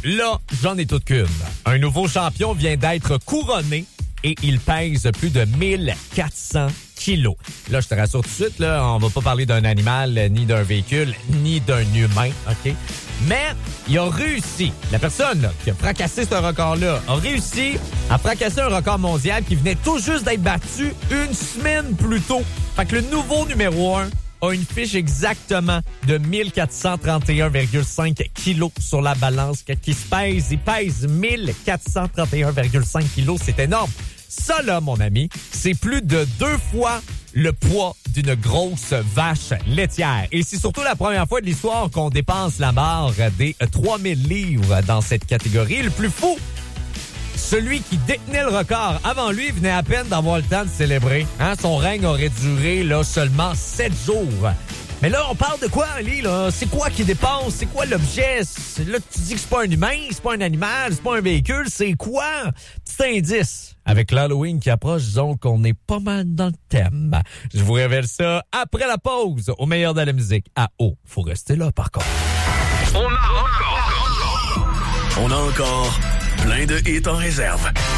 là, j'en ai toute qu'une. Un nouveau champion vient d'être couronné et il pèse plus de 1400 kilos. Là, je te rassure tout de suite, là, on va pas parler d'un animal, ni d'un véhicule, ni d'un humain, OK? Mais il a réussi, la personne là, qui a fracassé ce record-là, a réussi à fracasser un record mondial qui venait tout juste d'être battu une semaine plus tôt. Fait que le nouveau numéro 1 a une fiche exactement de 1431,5 kilos sur la balance qui se pèse. Il pèse 1431,5 kilos. C'est énorme. Ça, là, mon ami, c'est plus de 2 fois le poids d'une grosse vache laitière. Et c'est surtout la première fois de l'histoire qu'on dépasse la barre des 3000 livres dans cette catégorie. Le plus fou, celui qui détenait le record avant lui venait à peine d'avoir le temps de célébrer. Hein? Son règne aurait duré là, seulement 7 jours. Mais là, on parle de quoi, Ali? Là? C'est quoi qui dépasse? C'est quoi l'objet? Là, tu dis que c'est pas un humain, c'est pas un animal, c'est pas un véhicule. C'est quoi? Petit indice. Avec l'Halloween qui approche, disons qu'on est pas mal dans le thème. Je vous révèle ça après la pause, au meilleur de la musique. Ah oh, faut rester là par contre. On a encore plein de hits en réserve.